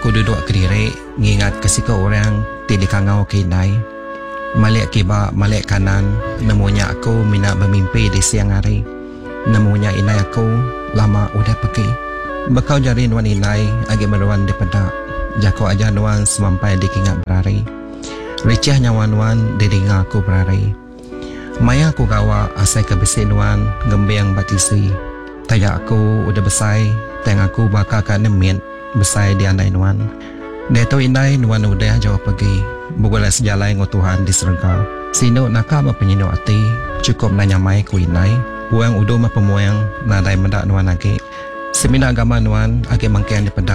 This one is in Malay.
aku duduk kediri, ngingat kesika orang tidak kangau ke inai. Malik kiba, malik kanan, namunya aku mina bermimpi di siang hari. Namunya inai aku lama udah pergi. Bakau jari nuan inai agi meruan di pedak. Jako aja nuan sampai di kingat berari. Ricah nyawan-wan di ringa aku berari. Maya aku gawa asai kebesi nuan gembiang batisi. Taya aku udah besai, teng aku bakal kan nemit besai di andai nuan. Deto inai nuan udah jauh pergi. Bugulah sejalai ngo Tuhan di serengkau. Sino nakam penyino ati, cukup nanya mai ku inai. Buang udo ma pemuang nadai mendak nuan lagi. Semina agama nuan agi mangkian di pedak.